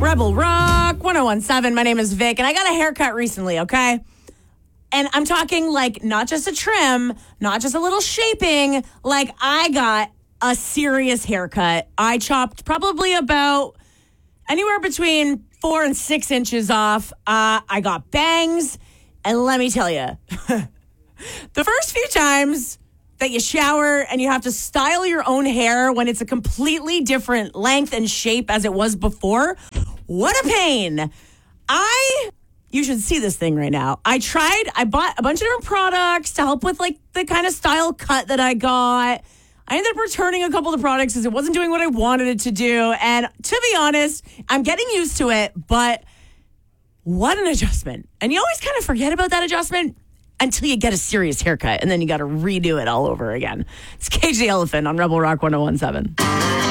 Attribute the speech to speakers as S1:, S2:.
S1: Rebel Rock 1017. My name is Vic, and I got a haircut recently, okay? And I'm talking like not just a trim, not just a little shaping. Like I got a serious haircut. I chopped probably about anywhere between 4 and 6 inches off. I got bangs. And let me tell you, the first few times that you shower and you have to style your own hair when it's a completely different length and shape as it was before, what a pain. You should see this thing right now. I bought a bunch of different products to help with like the kind of style cut that I got. I ended up returning a couple of the products because it wasn't doing what I wanted it to do. And to be honest, I'm getting used to it, but what an adjustment. And you always kind of forget about that adjustment until you get a serious haircut, and then you got to redo it all over again. It's Cage the Elephant on Rebel Rock 1017.